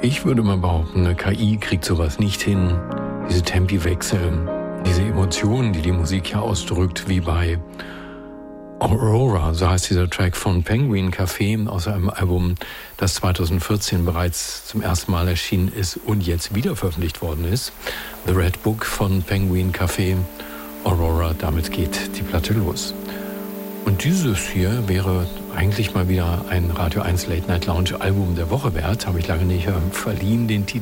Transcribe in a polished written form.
Ich würde mal behaupten, eine KI kriegt sowas nicht hin. Diese Tempiwechsel, diese Emotionen, die die Musik ja ausdrückt, wie bei Aurora, so heißt dieser Track von Penguin Café aus einem Album, das 2014 bereits zum ersten Mal erschienen ist und jetzt wieder veröffentlicht worden ist. The Red Book von Penguin Café, Aurora, damit geht die Platte los. Und dieses hier wäre eigentlich mal wieder ein Radio 1 Late Night Lounge Album der Woche wert. Habe ich lange nicht verliehen, den Titel.